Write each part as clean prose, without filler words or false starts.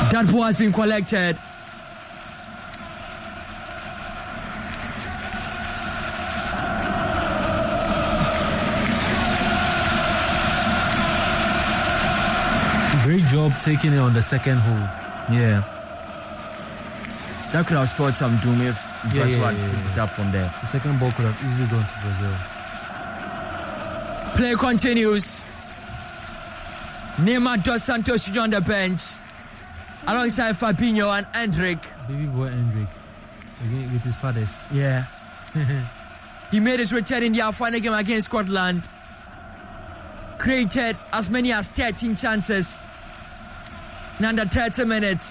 That ball has been collected. Great job taking it on the second hold. Yeah. That could have spurred some doom if Brazil had picked it up from there. The second ball could have easily gone to Brazil. Play continues. Neymar dos Santos Jr. on the bench alongside Fabinho and Endrick. Baby boy Endrick. Again with his fathers. Yeah. He made his return in their final game against Scotland. Created as many as 13 chances in under 30 minutes.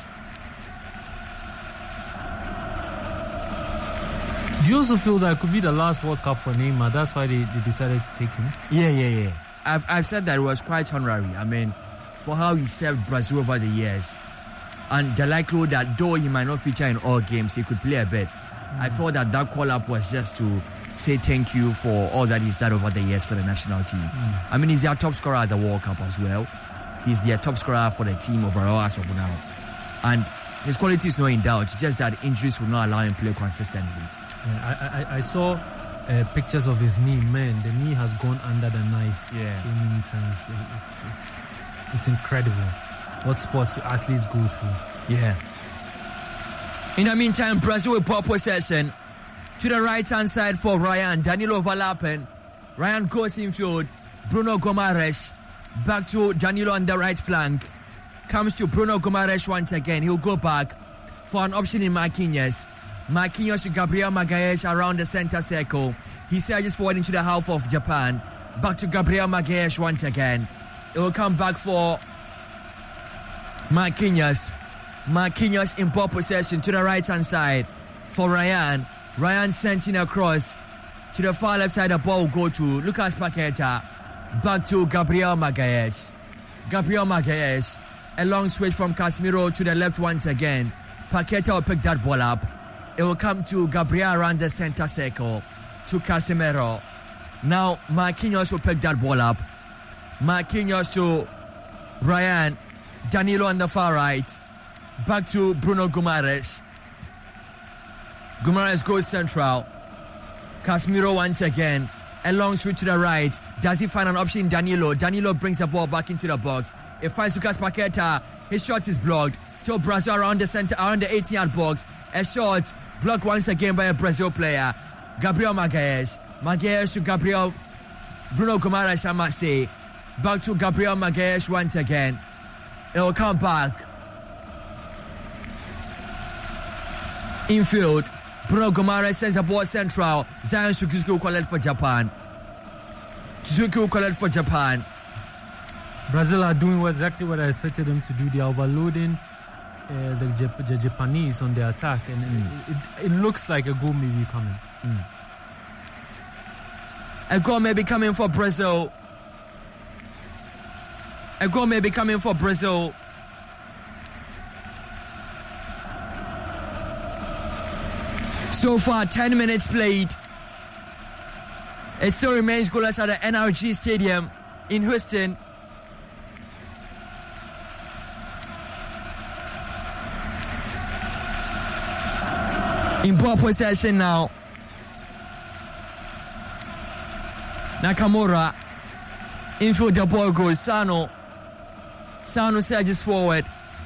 Do you also feel that it could be the last World Cup for Neymar? That's why they decided to take him? Yeah. I've said that it was quite honorary. I mean, for how he served Brazil over the years. And the likelihood that though he might not feature in all games, he could play a bit. I thought that call-up was just to say thank you for all that he's done over the years for the national team. I mean, he's their top scorer at the World Cup as well. He's their top scorer for the team overall as of now. And his quality is not in doubt, just that injuries will not allow him to play consistently. Yeah, I saw pictures of his knee. Man, the knee has gone under the knife so many times. It's incredible what sports athletes go through. Yeah. In the meantime, Brazil with ball possession. To the right-hand side for Ryan. Danilo overlapping. Ryan goes infield. Bruno Gomares. Back to Danilo on the right flank. Comes to Bruno Gomares once again. He'll go back for an option in Marquinhos. Marquinhos to Gabriel Magalhães around the center circle. He surges forward into the half of Japan. Back to Gabriel Magalhães once again. It will come back for Marquinhos. Marquinhos in ball possession to the right-hand side for Ryan. Ryan sent in across to the far left side. The ball will go to Lucas Paqueta. Back to Gabriel Magalhães. Gabriel Magalhães. A long switch from Casemiro to the left once again. Paqueta will pick that ball up. It will come to Gabriel around the center circle to Casemiro. Now Marquinhos will pick that ball up. Marquinhos to Ryan. Danilo on the far right. Back to Bruno Guimaraes. Guimaraes goes central. Casemiro once again. A long switch to the right. Does he find an option? Danilo. Danilo brings the ball back into the box. It finds Lucas Paqueta. His shot is blocked. Still Brazil around the center, around the 18-yard box. A shot blocked once again by a Brazil player. Gabriel Magalhães. Magalhães to Gabriel. Bruno Guimaraes, I must say. Back to Gabriel Magalhães once again. It will come back. Infield. Bruno Guimaraes sends the ball central. Zion Suzuki will collect for Japan. Suzuki will collect for Japan. Brazil are doing exactly what I expected them to do. They are overloading the Japanese on their attack, and it looks like a goal may be coming. A goal may be coming for Brazil. A goal may be coming for Brazil. So far, 10 minutes played. It still remains goalless at the NRG Stadium in Houston. In ball possession now. Nakamura. Infield, the ball goes. Sano surges forward.